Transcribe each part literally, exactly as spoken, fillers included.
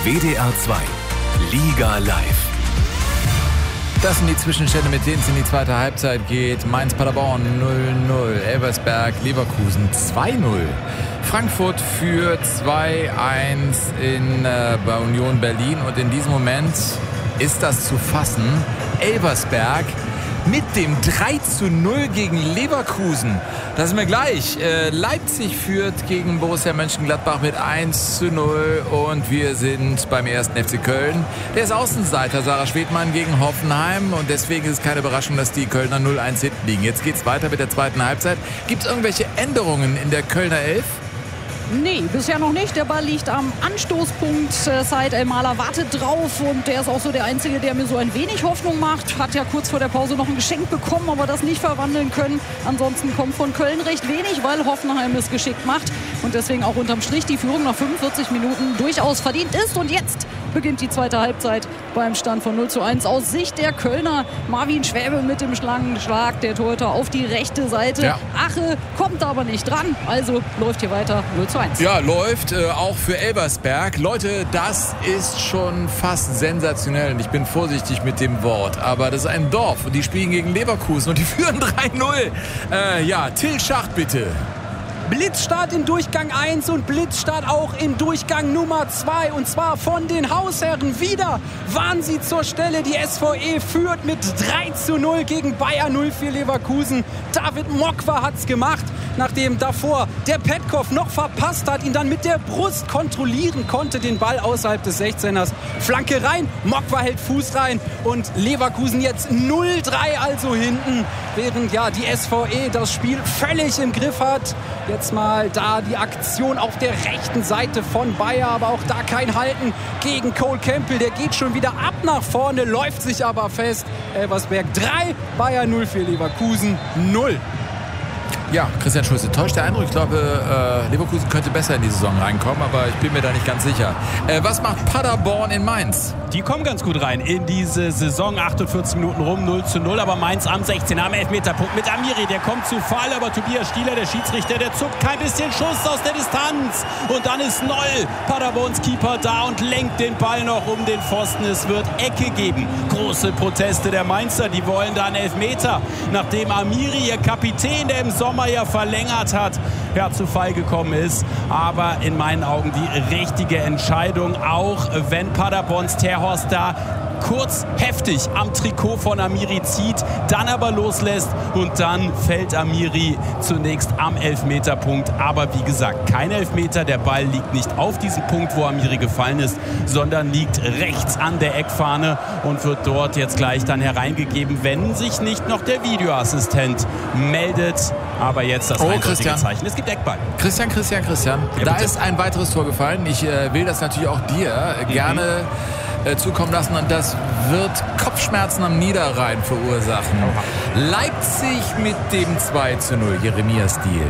W D R zwei Liga live. Das sind die Zwischenstände, mit denen es in die zweite Halbzeit geht. Mainz-Paderborn null null, Elversberg-Leverkusen zwei null. Frankfurt führt zwei eins in, äh, bei Union Berlin. Und in diesem Moment ist das zu fassen. Elversberg mit dem drei zu null gegen Leverkusen. Das ist mir gleich. Äh, Leipzig führt gegen Borussia Mönchengladbach mit eins zu null und wir sind beim ersten F C Köln. Der ist Außenseiter, Sarah Schwedmann gegen Hoffenheim und deswegen ist es keine Überraschung, dass die Kölner null eins hinten liegen. Jetzt geht's weiter mit der zweiten Halbzeit. Gibt es irgendwelche Änderungen in der Kölner Elf? Nee, bisher noch nicht. Der Ball liegt am Anstoßpunkt. Said El-Mahler wartet drauf und der ist auch so der Einzige, der mir so ein wenig Hoffnung macht. Hat ja kurz vor der Pause noch ein Geschenk bekommen, aber das nicht verwandeln können. Ansonsten kommt von Köln recht wenig, weil Hoffenheim es geschickt macht und deswegen auch unterm Strich die Führung nach fünfundvierzig Minuten durchaus verdient ist. Und jetzt beginnt die zweite Halbzeit beim Stand von null zu eins aus Sicht der Kölner. Marvin Schwäbe mit dem Schlangenschlag, der Torhüter auf die rechte Seite. Ja. Ache kommt aber nicht dran, also läuft hier weiter null zu eins. Ja, läuft äh, auch für Elversberg. Leute, das ist schon fast sensationell und ich bin vorsichtig mit dem Wort, aber das ist ein Dorf und die spielen gegen Leverkusen und die führen drei null. Äh, ja, Till Schacht bitte. Blitzstart in Durchgang eins und Blitzstart auch in Durchgang Nummer zwei. Und zwar von den Hausherren. Wieder waren sie zur Stelle. Die S V E führt mit drei zu null gegen Bayer null vier Leverkusen. David Mokwa hat's gemacht, nachdem davor der Petkov noch verpasst hat, ihn dann mit der Brust kontrollieren konnte, den Ball außerhalb des sechzehners. Flanke rein, Mokwa hält Fuß rein und Leverkusen jetzt null drei also hinten, während ja die S V E das Spiel völlig im Griff hat. Jetzt mal da die Aktion auf der rechten Seite von Bayer, aber auch da kein Halten gegen Cole Campbell. Der geht schon wieder ab nach vorne, läuft sich aber fest. Elversberg drei, Bayer null vier Leverkusen null. Ja, Christian Schulze, täuscht der Eindruck. Ich glaube, äh, Leverkusen könnte besser in die Saison reinkommen, aber ich bin mir da nicht ganz sicher. Äh, was macht Paderborn in Mainz? Die kommen ganz gut rein in diese Saison. achtundvierzig Minuten rum, null zu null. Aber Mainz am sechzehner am Elfmeterpunkt mit Amiri. Der kommt zu Fall, aber Tobias Stieler, der Schiedsrichter, der zuckt kein bisschen Schuss aus der Distanz. Und dann ist Noll, Paderborns Keeper, da und lenkt den Ball noch um den Pfosten. Es wird Ecke geben. Große Proteste der Mainzer. Die wollen da einen Elfmeter, nachdem Amiri, ihr Kapitän, der im Sommer ja verlängert hat, ja, zu Fall gekommen ist. Aber in meinen Augen die richtige Entscheidung, auch wenn Paderborns Terhorst da kurz heftig am Trikot von Amiri zieht, dann aber loslässt und dann fällt Amiri zunächst am Elfmeterpunkt. Aber wie gesagt, kein Elfmeter, der Ball liegt nicht auf diesem Punkt, wo Amiri gefallen ist, sondern liegt rechts an der Eckfahne und wird dort jetzt gleich dann hereingegeben, wenn sich nicht noch der Videoassistent meldet. Aber jetzt das oh, eindeutige Christian. Zeichen. Es gibt Eckball. Christian, Christian, Christian. Ja, da ist ein weiteres Tor gefallen. Ich äh, will das natürlich auch dir äh, mhm. gerne äh, zukommen lassen. Und das wird Kopfschmerzen am Niederrhein verursachen. Oha. Leipzig mit dem zwei zu null. Jeremias Diel.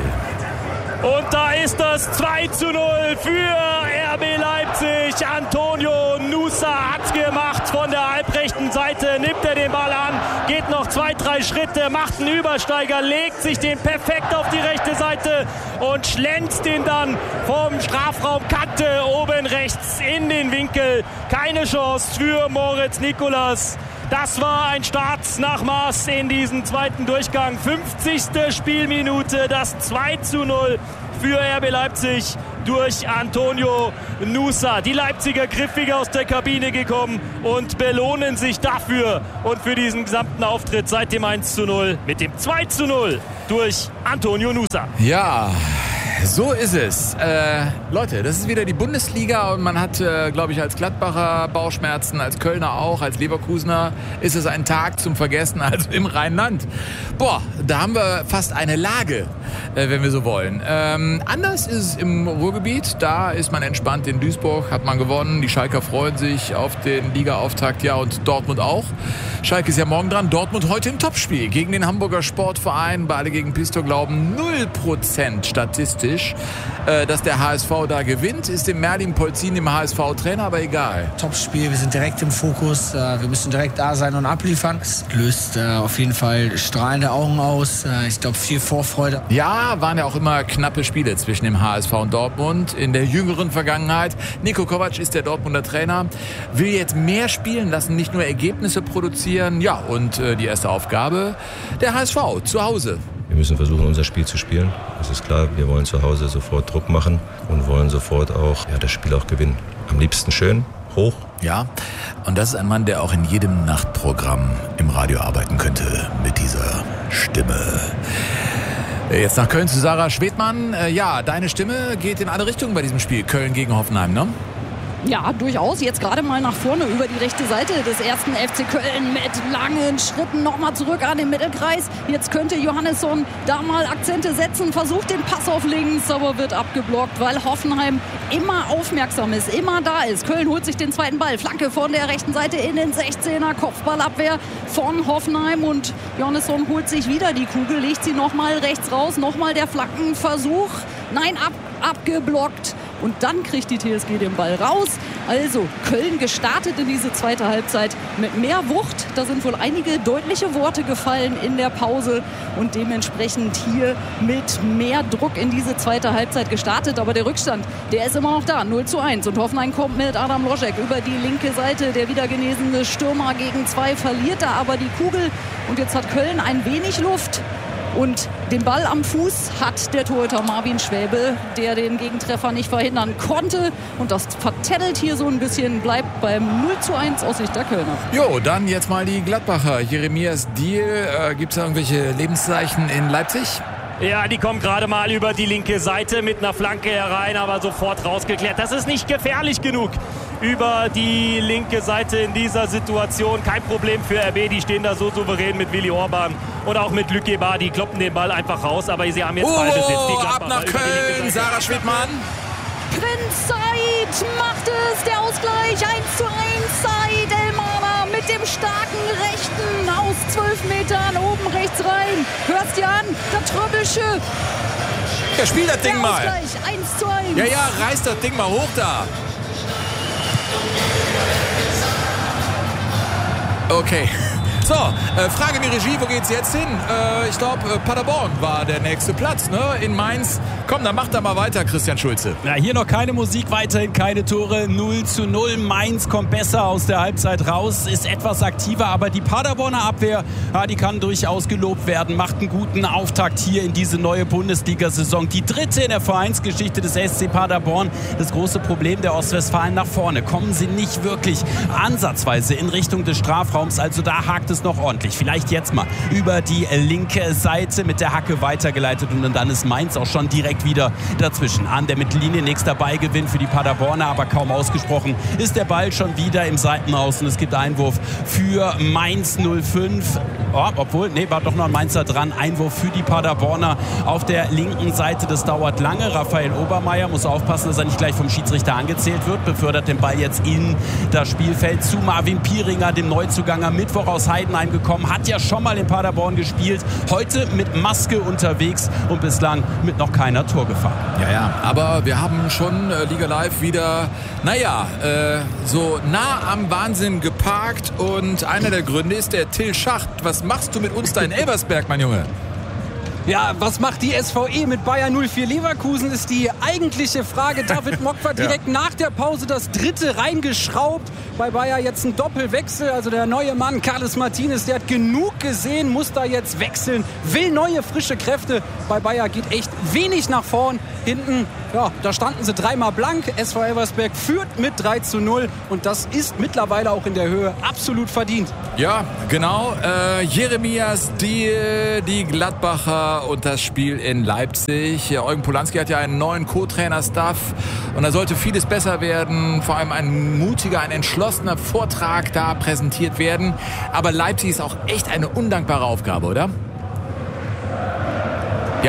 Und da ist das zwei zu null für R B Leipzig. Antonio Nusa hat's gemacht von der halbrechten Seite. Nimmt er den Ball an, geht noch zwei, drei Schritte, macht einen Übersteiger, legt sich den perfekt auf die rechte Seite und schlänzt den dann vom Strafraumkante oben rechts in den Winkel. Keine Chance für Moritz Nicolas. Das war ein Start nach Maß in diesen zweiten Durchgang. fünfzigste Spielminute, das zwei zu null für R B Leipzig durch Antonio Nusa. Die Leipziger griffiger aus der Kabine gekommen und belohnen sich dafür und für diesen gesamten Auftritt seit dem eins zu null mit dem zwei zu null durch Antonio Nusa. Ja, so ist es. Äh, Leute, das ist wieder die Bundesliga und man hat, äh, glaube ich, als Gladbacher Bauchschmerzen, als Kölner auch, als Leverkusener ist es ein Tag zum Vergessen, also im Rheinland. Boah, da haben wir fast eine Lage, äh, wenn wir so wollen. Ähm, anders ist es im Ruhrgebiet, da ist man entspannt. In Duisburg hat man gewonnen, die Schalker freuen sich auf den Liga-Auftakt, ja, und Dortmund auch. Schalke ist ja morgen dran, Dortmund heute im Topspiel gegen den Hamburger Sportverein. Beide gegen Pisto glauben null Prozent statistisch. dramatisch, äh, dass der H S V da gewinnt. Ist dem Merlin Polzin, dem H S V-Trainer, aber egal. Topspiel, wir sind direkt im Fokus. Äh, wir müssen direkt da sein und abliefern. Es löst äh, auf jeden Fall strahlende Augen aus. Äh, ich glaube, viel Vorfreude. Ja, waren ja auch immer knappe Spiele zwischen dem H S V und Dortmund in der jüngeren Vergangenheit. Niko Kovac ist der Dortmunder Trainer, will jetzt mehr spielen lassen, nicht nur Ergebnisse produzieren. Ja, und äh, die erste Aufgabe, der H S V zu Hause. Wir müssen versuchen, unser Spiel zu spielen. Das ist klar, wir wollen zu Hause sofort Druck machen und wollen sofort auch ja, das Spiel auch gewinnen. Am liebsten schön, hoch. Ja, und das ist ein Mann, der auch in jedem Nachtprogramm im Radio arbeiten könnte mit dieser Stimme. Jetzt nach Köln zu Sarah Schwedmann. Ja, deine Stimme geht in alle Richtungen bei diesem Spiel. Köln gegen Hoffenheim, ne? Ja, durchaus. Jetzt gerade mal nach vorne über die rechte Seite des ersten F C Köln mit langen Schritten nochmal zurück an den Mittelkreis. Jetzt könnte Johannesson da mal Akzente setzen, versucht den Pass auf links, aber wird abgeblockt, weil Hoffenheim immer aufmerksam ist, immer da ist. Köln holt sich den zweiten Ball. Flanke von der rechten Seite in den sechzehner. Kopfballabwehr von Hoffenheim und Johannesson holt sich wieder die Kugel, legt sie nochmal rechts raus. Nochmal der Flankenversuch. Nein, ab, abgeblockt. Und dann kriegt die T S G den Ball raus. Also Köln gestartet in diese zweite Halbzeit mit mehr Wucht. Da sind wohl einige deutliche Worte gefallen in der Pause. Und dementsprechend hier mit mehr Druck in diese zweite Halbzeit gestartet. Aber der Rückstand, der ist immer noch da. null zu eins. Und Hoffenheim kommt mit Adam Loschek über die linke Seite. Der wieder genesene Stürmer gegen zwei verliert da aber die Kugel. Und jetzt hat Köln ein wenig Luft. Und den Ball am Fuß hat der Torhüter Marvin Schwäbe, der den Gegentreffer nicht verhindern konnte. Und das vertändelt hier so ein bisschen, bleibt beim null zu eins aus Sicht der Kölner. Jo, dann jetzt mal die Gladbacher. Jeremias Diel, äh, gibt es da irgendwelche Lebenszeichen in Leipzig? Ja, die kommen gerade mal über die linke Seite mit einer Flanke herein, aber sofort rausgeklärt. Das ist nicht gefährlich genug über die linke Seite in dieser Situation. Kein Problem für R B, die stehen da so souverän mit Willi Orban und auch mit Luc Guébard. Die kloppen den Ball einfach raus, aber sie haben jetzt oh, Ballbesitz. Die ab nach Köln, Sarah Schwedmann. Prinz Said macht es, der Ausgleich, eins zu eins, Said Elmaner mit dem starken Rechten aus zwölf Metern oben rechts rein. Hörst du an, der Tröbelsche. Ja, spiel das Ding der mal. Ausgleich, eins zu eins. Ja, ja, reiß das Ding mal hoch da. Okay. So, äh, Frage die Regie, wo geht's jetzt hin? Äh, ich glaube, äh, Paderborn war der nächste Platz, ne? In Mainz. Komm, dann mach da mal weiter, Christian Schulze. Ja, hier noch keine Musik, weiterhin keine Tore. null zu null. Mainz kommt besser aus der Halbzeit raus, ist etwas aktiver, aber die Paderborner Abwehr, ja, die kann durchaus gelobt werden. Macht einen guten Auftakt hier in diese neue Bundesliga-Saison. Die dritte in der Vereinsgeschichte des S C Paderborn. Das große Problem der Ostwestfalen nach vorne. Kommen sie nicht wirklich ansatzweise in Richtung des Strafraums. Also da hakt es noch ordentlich. Vielleicht jetzt mal über die linke Seite mit der Hacke weitergeleitet und dann ist Mainz auch schon direkt wieder dazwischen. An der Mittellinie nächster Ballgewinn für die Paderborner, aber kaum ausgesprochen ist der Ball schon wieder im Seitenaußen. Es gibt Einwurf für Mainz null fünf. Oh, obwohl, nee, war doch noch ein Mainzer dran. Einwurf für die Paderborner auf der linken Seite. Das dauert lange. Raphael Obermeier muss aufpassen, dass er nicht gleich vom Schiedsrichter angezählt wird. Befördert den Ball jetzt in das Spielfeld zu Marvin Pieringer, dem Neuzugang am Mittwoch aus Heidenheim gekommen. Hat ja schon mal in Paderborn gespielt. Heute mit Maske unterwegs und bislang mit noch keiner Torgefahr. Ja, ja, aber wir haben schon äh, Liga Live wieder, naja, äh, so nah am Wahnsinn geparkt und einer der Gründe ist der Till Schacht. Was machst du mit uns da in Elversberg, mein Junge? Ja, was macht die S V E mit Bayer null vier Leverkusen, ist die eigentliche Frage. David Mock war direkt ja. nach der Pause das dritte reingeschraubt. Bei Bayer jetzt ein Doppelwechsel. Also der neue Mann, Carles Martinez, der hat genug gesehen, muss da jetzt wechseln, will neue, frische Kräfte. Bei Bayer geht echt wenig nach vorn. Hinten, ja, da standen sie dreimal blank. S V Elversberg führt mit drei zu null und das ist mittlerweile auch in der Höhe absolut verdient. Ja, genau. Äh, Jeremias Diel, die Gladbacher und das Spiel in Leipzig. Ja, Eugen Polanski hat ja einen neuen Co-Trainer-Staff und da sollte vieles besser werden. Vor allem ein mutiger, ein entschlossener Vortrag da präsentiert werden. Aber Leipzig ist auch echt eine undankbare Aufgabe, oder? Ja,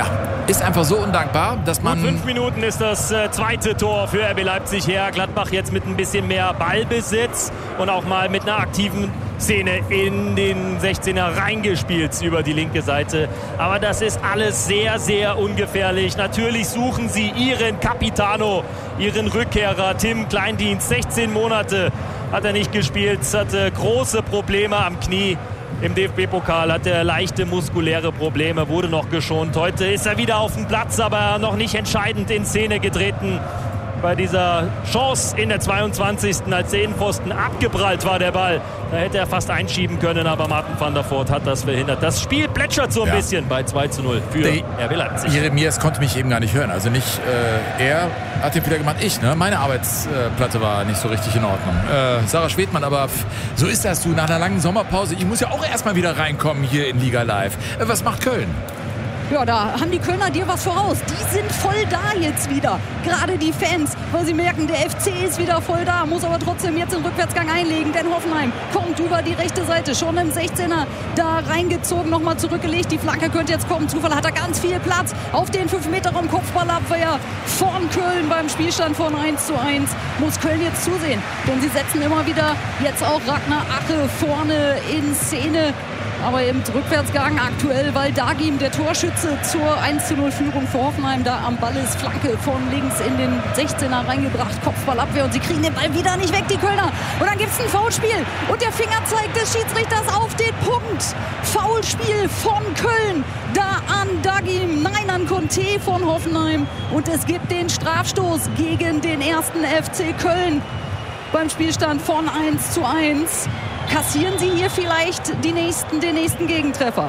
ist einfach so undankbar, dass man... Gut, fünf Minuten ist das äh, zweite Tor für R B Leipzig her. Gladbach jetzt mit ein bisschen mehr Ballbesitz und auch mal mit einer aktiven Szene in den sechzehner reingespielt über die linke Seite. Aber das ist alles sehr, sehr ungefährlich. Natürlich suchen sie ihren Capitano, ihren Rückkehrer Tim Kleindienst. sechzehn Monate hat er nicht gespielt, hatte große Probleme am Knie. Im D F B-Pokal hat er leichte muskuläre Probleme, wurde noch geschont. Heute ist er wieder auf dem Platz, aber noch nicht entscheidend in Szene getreten. Bei dieser Chance in der zweiundzwanzigsten als der Innenpfosten abgeprallt war der Ball. Da hätte er fast einschieben können, aber Martin van der Voort hat das verhindert. Das Spiel plätschert so ein ja. bisschen bei zwei zu null für der R B Leipzig. Jeremias konnte mich eben gar nicht hören. Also nicht äh, er hat den Fehler gemacht, ich. Ne? Meine Arbeitsplatte war nicht so richtig in Ordnung. Äh, Sarah Schwedmann, aber so ist das, du, nach einer langen Sommerpause. Ich muss ja auch erstmal wieder reinkommen hier in Liga Live. Äh, was macht Köln? Ja, da haben die Kölner dir was voraus. Die sind voll da jetzt wieder. Gerade die Fans, weil sie merken, der F C ist wieder voll da. Muss aber trotzdem jetzt den Rückwärtsgang einlegen. Denn Hoffenheim kommt über die rechte Seite. Schon im sechzehner da reingezogen, nochmal zurückgelegt. Die Flanke könnte jetzt kommen. Zufall hat er ganz viel Platz. Auf den fünf Meter Raum Kopfballabwehr von Köln beim Spielstand von eins zu eins. Muss Köln jetzt zusehen. Denn sie setzen immer wieder jetzt auch Ragnar Ache vorne in Szene. Aber im Rückwärtsgang aktuell, weil Dagim, der Torschütze, zur eins zu null Führung für Hoffenheim da am Ball ist. Flanke von links in den sechzehner reingebracht, Kopfballabwehr und sie kriegen den Ball wieder nicht weg, die Kölner. Und dann gibt es ein Foulspiel und der Fingerzeig des Schiedsrichters auf den Punkt. Foulspiel von Köln, da an Dagim, nein, an Conte von Hoffenheim. Und es gibt den Strafstoß gegen den ersten F C Köln beim Spielstand von eins zu eins. Kassieren sie hier vielleicht die nächsten, den nächsten Gegentreffer?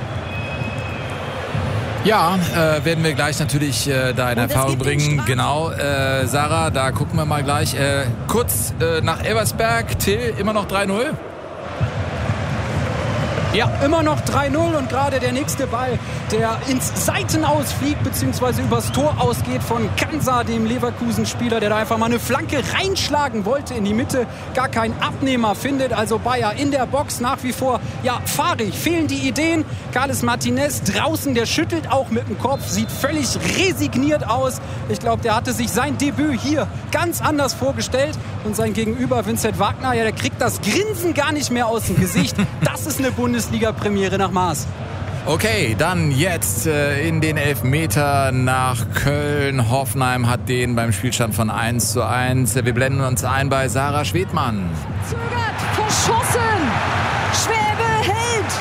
Ja, äh, werden wir gleich natürlich äh, da in Erfahrung bringen. Genau, äh, Sarah, da gucken wir mal gleich. Äh, kurz äh, nach Elversberg, Till, immer noch drei null? Ja, immer noch drei null und gerade der nächste Ball, der ins Seitenaus fliegt, beziehungsweise übers Tor ausgeht von Kansa, dem Leverkusen-Spieler, der da einfach mal eine Flanke reinschlagen wollte in die Mitte, gar keinen Abnehmer findet. Also Bayer in der Box nach wie vor, ja, fahrig, fehlen die Ideen. Carles Martinez draußen, der schüttelt auch mit dem Kopf, sieht völlig resigniert aus. Ich glaube, der hatte sich sein Debüt hier ganz anders vorgestellt. Und sein Gegenüber, Vincent Wagner, ja, der kriegt das Grinsen gar nicht mehr aus dem Gesicht. Das ist eine Bundesliga-Premiere nach Maß. Okay, dann jetzt äh, in den Elfmeter nach Köln. Hoffenheim hat den beim Spielstand von eins zu eins. Wir blenden uns ein bei Sarah Schwedmann. Zögert, verschossen. Schwäbe hält.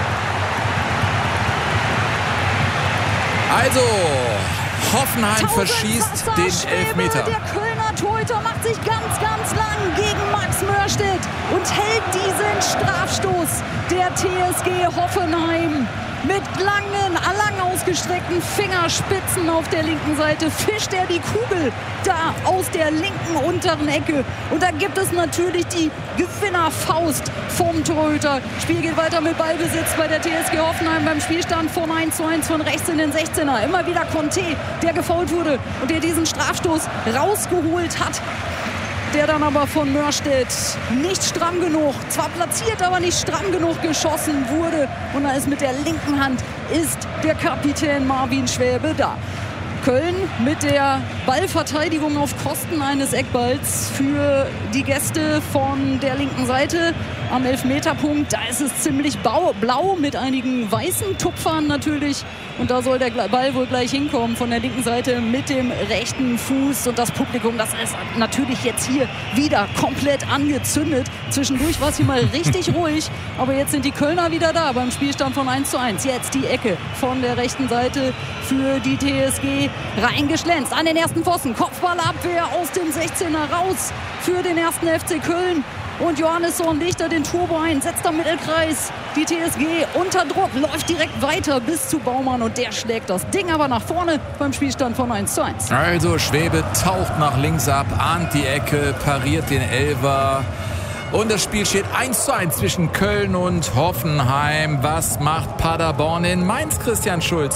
Also, Hoffenheim verschießt den Schwäbe, Elfmeter. Der Kölner Torhüter macht sich ganz, ganz lang gegen Max Mörstedt und hält diesen Strafstoß der T S G Hoffenheim. Mit langen, lang ausgestreckten Fingerspitzen auf der linken Seite fischt er die Kugel da aus der linken unteren Ecke. Und da gibt es natürlich die Gewinnerfaust vom Torhüter. Spiel geht weiter mit Ballbesitz bei der T S G Hoffenheim beim Spielstand von eins zu eins von rechts in den sechzehner. Immer wieder Conte, der gefoult wurde und der diesen Strafstoß rausgeholt hat. Der dann aber von Mörstedt nicht stramm genug, zwar platziert, aber nicht stramm genug geschossen wurde. Und da ist mit der linken Hand ist der Kapitän Marvin Schwäbe da. Köln mit der Ballverteidigung auf Kosten eines Eckballs für die Gäste von der linken Seite am Elfmeterpunkt. Da ist es ziemlich blau mit einigen weißen Tupfern natürlich. Und da soll der Ball wohl gleich hinkommen von der linken Seite mit dem rechten Fuß. Und das Publikum, das ist natürlich jetzt hier wieder komplett angezündet. Zwischendurch war es hier mal richtig ruhig. Aber jetzt sind die Kölner wieder da beim Spielstand von eins zu eins. Jetzt die Ecke von der rechten Seite für die T S G. Reingeschlänzt an den ersten Pfosten. Kopfballabwehr aus dem sechzehner raus für den ersten F C Köln. Und Johannesson legt da den Turbo ein, setzt am Mittelkreis die T S G unter Druck, läuft direkt weiter bis zu Baumann und der schlägt das Ding aber nach vorne beim Spielstand von eins zu eins. Also Schwäbe taucht nach links ab, ahnt die Ecke, pariert den Elfer. Und das Spiel steht eins zu eins zwischen Köln und Hoffenheim. Was macht Paderborn in Mainz, Christian Schulze?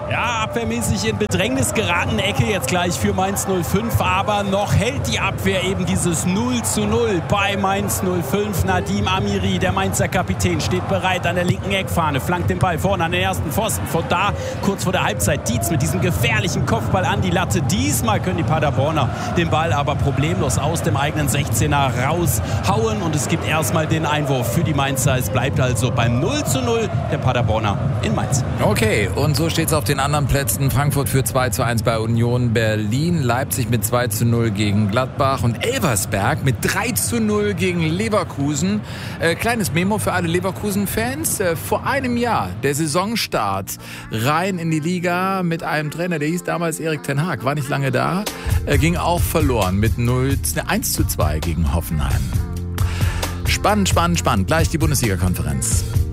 Ja, abwehrmäßig in Bedrängnis geraten. Ecke jetzt gleich für Mainz null fünf, aber noch hält die Abwehr eben dieses null zu null bei Mainz null fünf. Nadim Amiri, der Mainzer Kapitän, steht bereit an der linken Eckfahne, flankt den Ball vorne an den ersten Pfosten. Von da, kurz vor der Halbzeit, Dietz mit diesem gefährlichen Kopfball an die Latte. Diesmal können die Paderborner den Ball aber problemlos aus dem eigenen sechzehner raushauen und es gibt erstmal den Einwurf für die Mainzer. Es bleibt also beim null zu null der Paderborner in Mainz. Okay, und so steht es auf den anderen Plätzen. Frankfurt führt zwei zu eins bei Union Berlin, Leipzig mit zwei zu null gegen Gladbach und Elversberg mit drei zu null gegen Leverkusen. Äh, kleines Memo für alle Leverkusen-Fans. Äh, vor einem Jahr, der Saisonstart, rein in die Liga mit einem Trainer, der hieß damals Erik ten Hag, war nicht lange da, äh, ging auch verloren mit null, eins zu zwei gegen Hoffenheim. Spannend, spannend, spannend. Gleich die Bundesliga-Konferenz.